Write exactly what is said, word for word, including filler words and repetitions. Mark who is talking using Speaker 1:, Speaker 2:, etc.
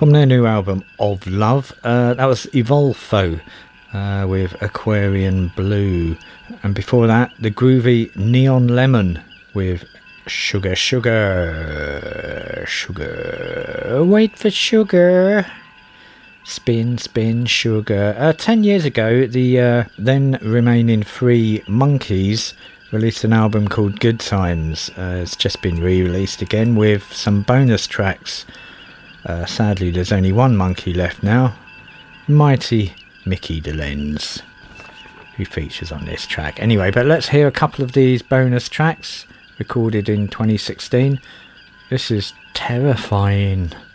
Speaker 1: From their new album Of Love, uh, that was Evolfo uh, with Aquarian Blue, and before that the groovy Neon Lemon with Sugar Sugar Sugar, wait for sugar, spin spin sugar. Uh, ten years ago the uh, then remaining three Monkeys released an album called Good Times. Uh, it's just been re-released again with some bonus tracks. Uh, sadly, there's only one monkey left now, mighty Mickey DeLenz, who features on this track. Anyway, but let's hear a couple of these bonus tracks recorded in twenty sixteen. This is Terrifying.